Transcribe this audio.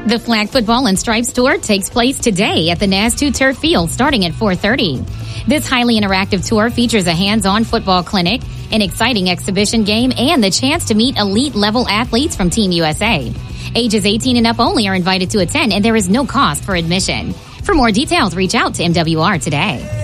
The Flag Football and Stripes Tour takes place today at the NAS2 Turf Field starting at 4:30. This highly interactive tour features a hands-on football clinic, an exciting exhibition game, and the chance to meet elite-level athletes from Team USA. Ages 18 and up only are invited to attend, and there is no cost for admission. For more details, reach out to MWR today.